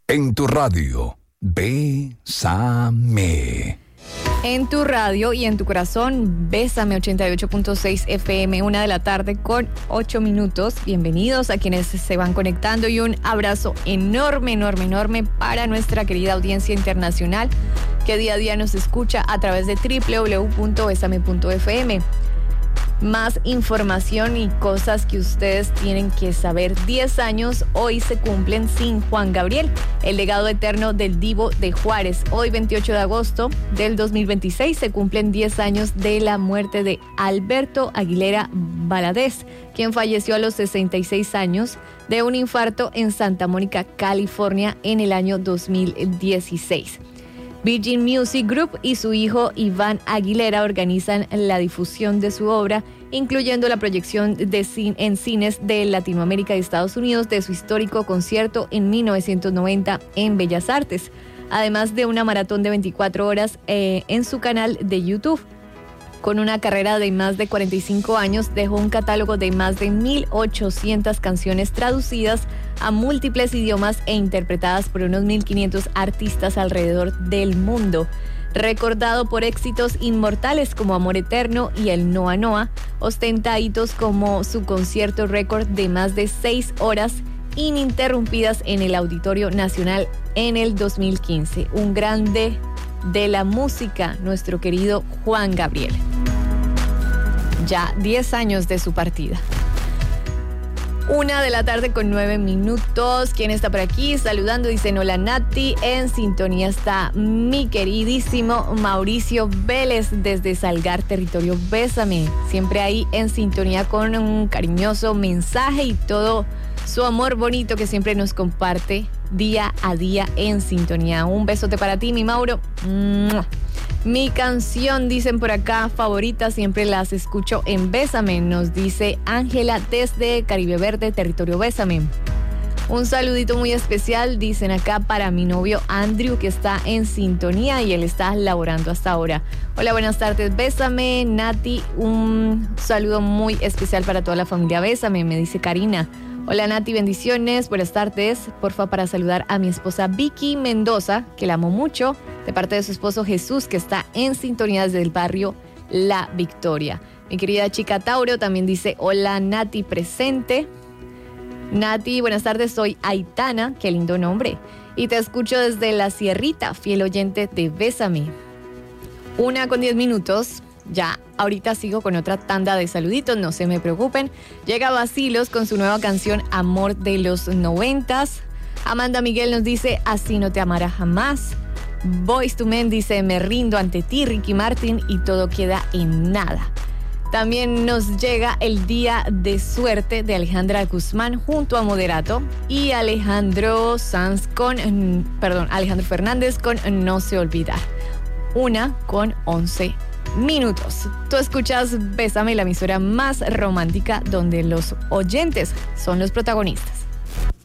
En tu radio, Bésame. En tu radio y en tu corazón, Bésame 88.6 FM, 1:00 con 8 minutos. Bienvenidos a quienes se van conectando y un abrazo enorme, enorme, enorme para nuestra querida audiencia internacional que día a día nos escucha a través de www.besame.fm. Más información y cosas que ustedes tienen que saber. 10 años hoy se cumplen sin Juan Gabriel, el legado eterno del Divo de Juárez. Hoy, 28 de agosto del 2026, se cumplen 10 años de la muerte de Alberto Aguilera Valadez, quien falleció a los 66 años de un infarto en Santa Mónica, California, en el año 2016. Virgin Music Group y su hijo Iván Aguilera organizan la difusión de su obra, incluyendo la proyección en cines de Latinoamérica y Estados Unidos de su histórico concierto en 1990 en Bellas Artes, además de una maratón de 24 horas en su canal de YouTube. Con una carrera de más de 45 años, dejó un catálogo de más de 1,800 canciones traducidas a múltiples idiomas e interpretadas por unos 1,500 artistas alrededor del mundo. Recordado por éxitos inmortales como Amor Eterno y el Noa Noa, ostenta hitos como su concierto récord de más de 6 horas ininterrumpidas en el Auditorio Nacional en el 2015. Un grande de la música, nuestro querido Juan Gabriel. Ya 10 años de su partida. 1:00 con 9 minutos. ¿Quién está por aquí? Saludando, dicen hola Nati. En sintonía está mi queridísimo Mauricio Vélez desde Salgar, territorio Bésame. Siempre ahí en sintonía con un cariñoso mensaje y todo su amor bonito que siempre nos comparte día a día en sintonía. Un besote para ti, mi Mauro. Mi canción, dicen por acá, favorita, siempre las escucho en Bésame, nos dice Ángela desde Caribe Verde, territorio Bésame. Un saludito muy especial, dicen acá, para mi novio Andrew, que está en sintonía y él está laborando hasta ahora. Hola, buenas tardes, Bésame, Nati. Un saludo muy especial para toda la familia Bésame, me dice Karina. Hola Nati, bendiciones, buenas tardes. Porfa, para saludar a mi esposa Vicky Mendoza, que la amo mucho, de parte de su esposo Jesús, que está en sintonía desde el barrio La Victoria. Mi querida chica Tauro también dice, hola Nati, presente. Nati, buenas tardes, soy Aitana, qué lindo nombre, y te escucho desde La Sierrita, fiel oyente de Bésame. 1:10 minutos. Ya, ahorita sigo con otra tanda de saluditos, no se me preocupen. Llega Bacilos con su nueva canción Amor de los 90s. Amanda Miguel nos dice Así no te amará jamás. Boyz II Men dice Me rindo ante ti, Ricky Martin, y todo queda en nada. También nos llega El Día de Suerte de Alejandra Guzmán junto a Moderato y Alejandro Fernández con No se olvidar. 1:11 minutos. Tú escuchas Bésame, la emisora más romántica donde los oyentes son los protagonistas.